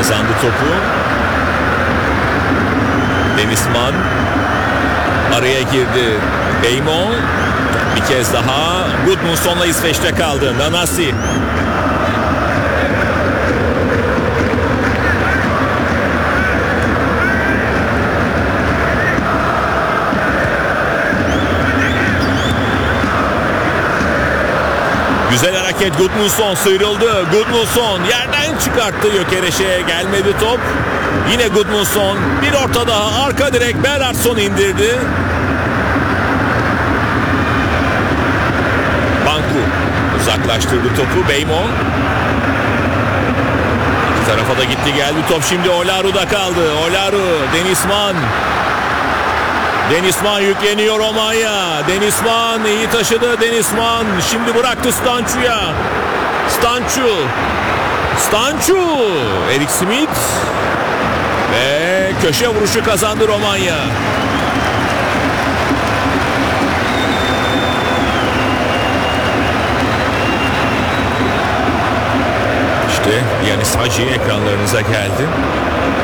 Kazandı topu. Denizman araya girdi. Beymo bir kez daha Gudmundsson'la İsveç'te kaldı. Nanasi. Güzel hareket, Gudmundsson sıyrıldı. Gudmundsson yerden çıkarttı Gyökeres'e, gelmedi top. Yine Gudmundsson, bir orta daha, arka direk, Bernhardsson indirdi. Banku uzaklaştırdı topu. Beymo iki tarafa da gitti geldi top, şimdi Olaru'da kaldı. Olaru, Denizman yükleniyor Romanya. Denizman iyi taşıdı. Denizman şimdi bıraktı Stanciu'ya. Stanciu. Eric Smith ve köşe vuruşu kazandı Romanya. İşte Yanis Hagi ekranlarınıza geldi.